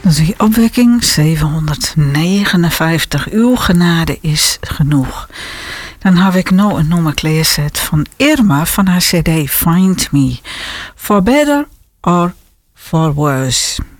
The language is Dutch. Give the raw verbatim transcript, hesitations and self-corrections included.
Dat is die opwekking zevenhonderdnegenenvijftig. Uw genade is genoeg. Dan heb ik nou een nummer klaargezet van Irma van haar cd Find Me. For better or for worse.